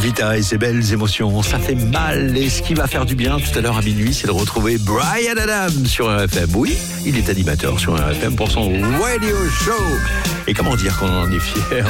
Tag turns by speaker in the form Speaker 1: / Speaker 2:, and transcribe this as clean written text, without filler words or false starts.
Speaker 1: Vita et ses belles émotions, ça fait mal. Et ce qui va faire du bien tout à l'heure à minuit, c'est de retrouver Bryan Adams sur RFM. Oui, il est animateur sur RFM pour son radio show. Et comment dire qu'on en est fier